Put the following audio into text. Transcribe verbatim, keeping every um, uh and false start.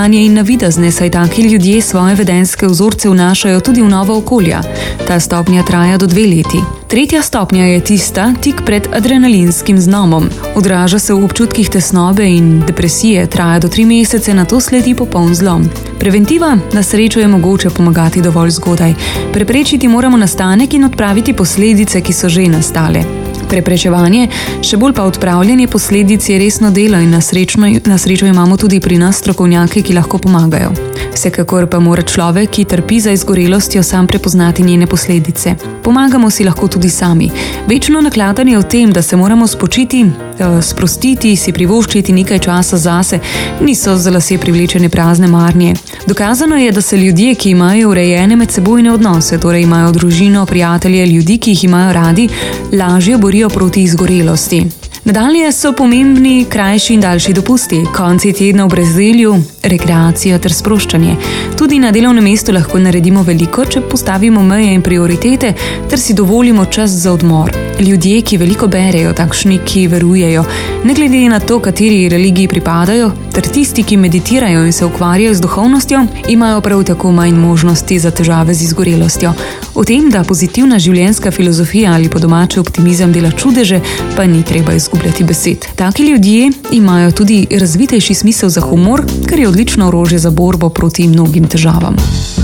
zunanje in navidezne, saj taki ljudje svoje vedenjske vzorce vnašajo tudi v nova okolja. Ta stopnja traja do dve leti. Tretja stopnja je tista tik pred adrenalinskim zlomom. Odraža se v občutkih tesnobe in depresije, traja do tri mesece, nato sledi popoln zlom. Preventiva, na srečo je mogoče pomagati dovolj zgodaj. Preprečiti moramo nastanek in odpraviti posledice, ki so že nastale. Preprečevanje, še bolj pa odpravljanje posledic je resno delo in na srečo, na srečo imamo tudi pri nas strokovnjake, ki lahko pomagajo. Vsekakor pa mora človek, ki trpi za izgorelostjo, sam prepoznati njene posledice. Pomagamo si lahko tudi sami. Večno nakladanje o tem, da se moramo spočiti, sprostiti, si privoščiti nekaj časa zase, niso za lase privlečene prazne marnje. Dokazano je, da se ljudje, ki imajo urejene medsebojne odnose, torej imajo družino, prijatelje, ljudi, ki jih imajo radi, lažje borijo proti izgorelosti. Nadalje so pomembni krajši in daljši dopusti, konci tedna v brezdelju, rekreacija ter sproščanje. Tudi na delovnem mestu lahko naredimo veliko, če postavimo meje in prioritete ter si dovolimo čas za odmor. Ljudje, ki veliko berejo, takšni, ki verujejo, ne glede na to, kateri religiji pripadajo, ter tisti, ki meditirajo in se ukvarjajo z duhovnostjo, imajo prav tako manj možnosti za težave z izgorelostjo. O tem, da pozitivna življenjska filozofija ali po domače optimizem dela čudeže, pa ni treba izgubljati besed. Taki ljudje imajo tudi razvitejši smisel za humor, kar je odlično orožje za borbo proti mnogim težavam.